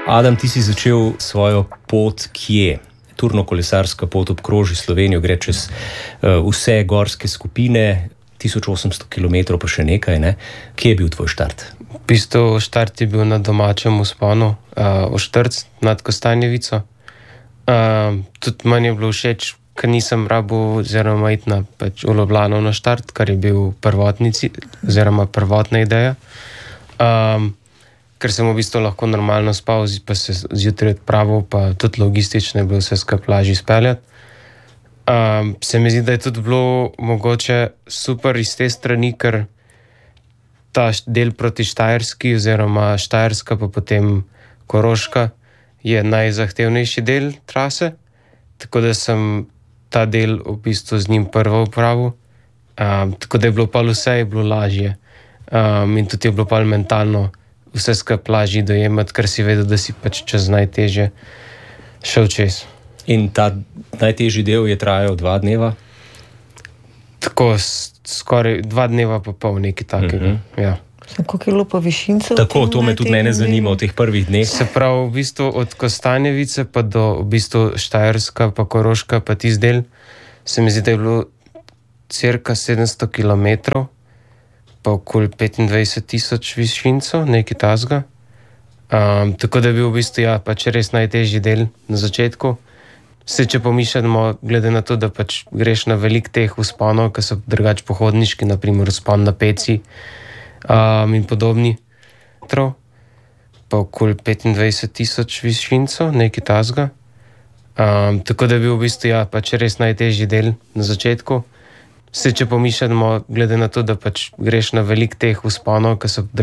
Adam, ti si začel svojo pot kje? Turno-kolesarska pot obkroži Slovenijo, gre čez vse gorske skupine, 1800 km pa še nekaj, ne? Kje je bil tvoj štart? V bistvu štart je bil na domačem vzponu, Oštrc nad Kostanjevico. Tudi meni je bilo všeč, ker nisem rabil oziroma iti na v Ljubljano na štart, kar je bil prvotna ideja. Ker sem v bistvu lahko normalno spal, pa se zjutraj odpravil, pa tudi logistično je bilo vse skupaj lažje speljati. Se mi zdi, da je tudi bilo mogoče super iz te strani, ker ta del proti Štajerski oziroma Štajerska pa potem Koroška je najzahtevnejši del trase, tako da sem ta del v bistvu z njim prvo opravil. Tako da je bilo pa vse je bilo lažje. In tudi je bilo pa mentalno vse skupaj lažje dojemati, ker si vedel, da si pač čez najtežje šel čez. In ta najtežji del je trajal 2 dneva? Tako, skoraj 2 dneva pa pol, nekaj takega, ja. Koliko je bilo pa višincev? Tako, to me tudi mene zanima v teh prvih dneh. Se pravi, v bistvu od Kostanjevice pa do v bistvu Štajerska pa Koroška pa tisti del, se mi zdi, da je bilo cirka 700 kilometrov, pa okoli 25,000 višincev, nekaj tasga. Tako da je bil v bistvu, ja, pač res najtežji del na začetku. Če pomišljamo, glede na to, da pač greš na velik teh vzponov, ki so drugače pohodniški, naprimer vzpon na Peci, in podobni, pa okoli 25,000 višincev, nekaj tasga. Tako da je bil v bistvu, ja, pač res najtežji del na začetku. Če pomišljamo, glede na to, da pač greš na velik teh vzponov, ki so